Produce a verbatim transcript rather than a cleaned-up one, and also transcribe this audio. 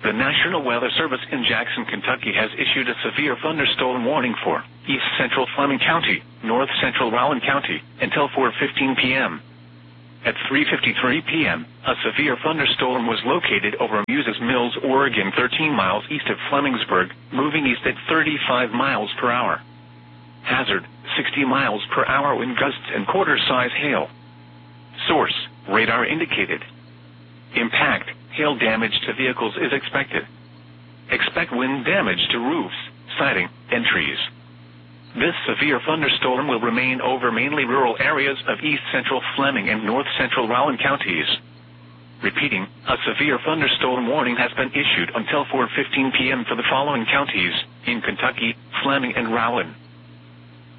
The National Weather Service in Jackson, Kentucky has issued a severe thunderstorm warning for east central Fleming County, north central Rowan County, until four fifteen p m At three fifty-three p m, a severe thunderstorm was located over Muses Mills, Oregon, thirteen miles east of Flemingsburg, moving east at thirty-five miles per hour. Hazard, sixty miles per hour wind gusts and quarter-size hail. Source, radar indicated. Impact, hail damage to vehicles is expected. Expect wind damage to roofs, siding, and trees. This severe thunderstorm will remain over mainly rural areas of east central Fleming and north central Rowan counties. Repeating, a severe thunderstorm warning has been issued until four fifteen p m for the following counties in Kentucky, Fleming, and Rowan.